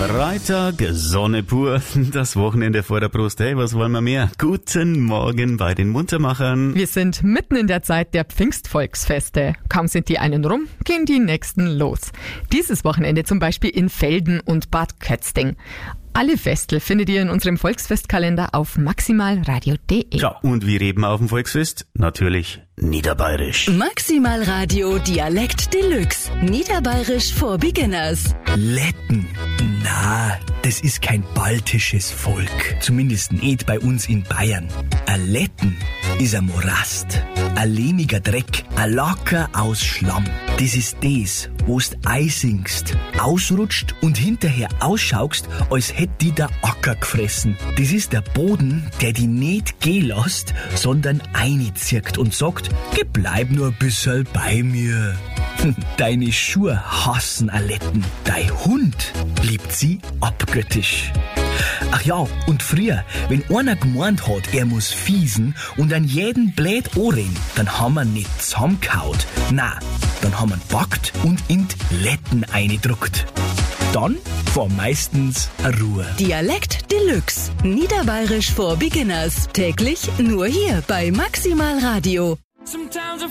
Freitag, Sonne pur, das Wochenende vor der Brust. Hey, was wollen wir mehr? Guten Morgen bei den Muntermachern. Wir sind mitten in der Zeit der Pfingstvolksfeste. Kaum sind die einen rum, gehen die nächsten los. Dieses Wochenende zum Beispiel in Velden und Bad Kötzting. Alle Festel findet ihr in unserem Volksfestkalender auf maximalradio.de. Ja, und wie reden wir auf dem Volksfest? Natürlich niederbayerisch. Maximal Radio Dialekt Deluxe. Niederbayerisch for Beginners. Letten. Na, das ist kein baltisches Volk. Zumindest nicht bei uns in Bayern. A Letten ist ein Morast, ein lehmiger Dreck, ein Lacker aus Schlamm. Das ist das, wo's eisingst, ausrutscht und hinterher ausschaust, als hätt die der Acker gefressen. Das ist der Boden, der die nicht gehen lässt, sondern einzirkt und sagt, geh bleib nur ein bisschen bei mir. Deine Schuhe hassen a Letten, dein Hund liebt sie abgöttisch. Ach ja, und früher, wenn einer gemeint hat, er muss fiesen und an jeden blöd anreden, dann haben wir nicht zusammengehaut. Na, dann haben wir packt und in die Letten eingedruckt. Dann war meistens Ruhe. Dialekt Deluxe. Niederbayerisch for Beginners. Täglich nur hier bei Maximal Radio. Sometimes I